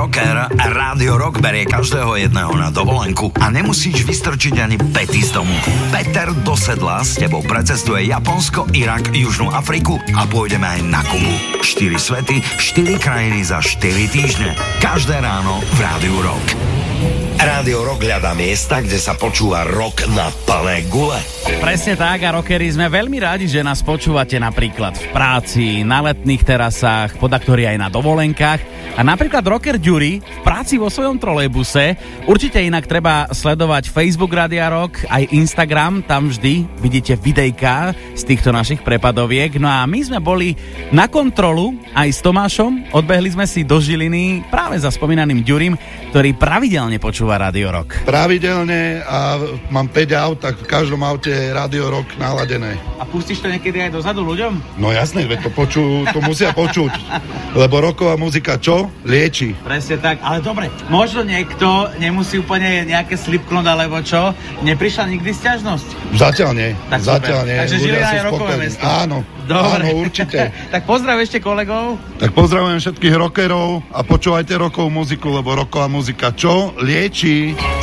rocker, Rádio Rock berie každého jedného na dovolenku a nemusíš vystrčiť ani pety z domu. Peter do sedla s tebou precestuje Japonsko, Irak, Južnú Afriku a pôjdeme aj na Kubu. 4 svety, 4 krajiny za 4 týždne. Každé ráno v Rádiu Rock. Rádio Rock hľadá miesta, kde sa počúva rock na plné gule. Presne tak, a rockeri sme veľmi radi, že nás počúvate napríklad v práci, na letných terasách, podaktori aj na dovolenkách. A napríklad rocker Ďuri v práci vo svojom trolejbuse. Určite inak treba sledovať Facebook Rádia Rock, aj Instagram, tam vždy vidíte videjka z týchto našich prepadoviek. No a my sme boli na kontrolu aj s Tomášom, odbehli sme si do Žiliny práve za spomínaným Ďurim, ktorý pravidelne počúva Rádio Rock. Pravidelne a mám 5 aut, tak v každom aute je Rádio Rock naladené. A pustíš to niekedy aj dozadu ľuďom? No jasné, veď to musia počuť, lebo rocková muzika čo? Lieči. Presne tak, ale dobre, možno niekto nemusí úplne nejaké slipknúť alebo čo, neprišla nikdy sťažnosť? Zatiaľ nie. Tak zatiaľ nie. Takže Žilina je rockové mesto. Áno, dobre. Áno, určite. Tak pozdrav ešte kolegov. Tak pozdravujem všetkých rockerov a počúvajte rockovú muziku, lebo rocková muzika čo? Lieči.